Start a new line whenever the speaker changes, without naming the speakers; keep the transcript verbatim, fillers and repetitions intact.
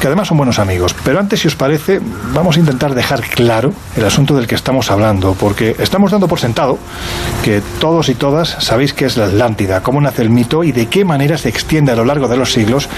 además son buenos amigos. Pero antes, si os parece, vamos a intentar dejar claro el asunto del que estamos hablando, porque estamos dando por sentado que todos y todas sabéis qué es la Atlántida, cómo nace el mito y de qué manera se extiende a lo largo de los siglos